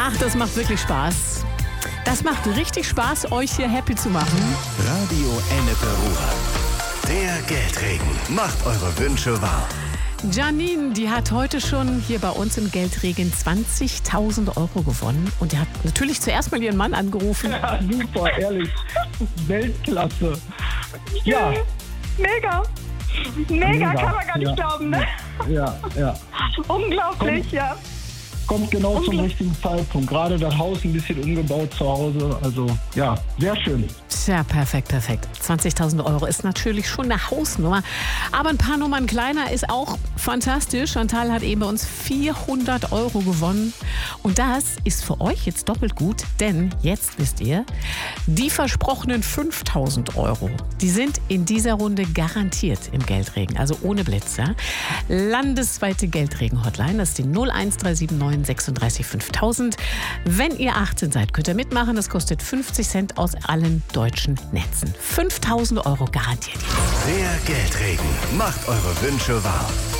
Ach, das macht wirklich Spaß. Das macht richtig Spaß, euch hier happy zu machen. Radio Ennepe Ruhr. Der Geldregen macht eure Wünsche wahr. Janine, die hat heute schon hier bei uns im Geldregen 20.000 Euro gewonnen. Und die hat natürlich zuerst mal ihren Mann angerufen. Ja, super, ehrlich. Weltklasse. Ja. Mega, kann man gar nicht glauben, ne? Ja. Unglaublich, ja. Kommt genau zum richtigen Zeitpunkt. Gerade das Haus ein bisschen umgebaut zu Hause. Also, ja, sehr schön. Tja, perfekt. 20.000 Euro ist natürlich schon eine Hausnummer. Aber ein paar Nummern kleiner ist auch fantastisch. Chantal hat eben bei uns 400 Euro gewonnen. Und das ist für euch jetzt doppelt gut, denn jetzt wisst ihr, die versprochenen 5.000 Euro, die sind in dieser Runde garantiert im Geldregen, also ohne Blitz. Ja? Landesweite Geldregen-Hotline, das ist die 01379 36 5000. Wenn ihr 18 seid, könnt ihr mitmachen. Das kostet 50 Cent aus allen deutschen Netzen. 5.000 Euro garantiert jetzt. Der Geldregen macht eure Wünsche wahr.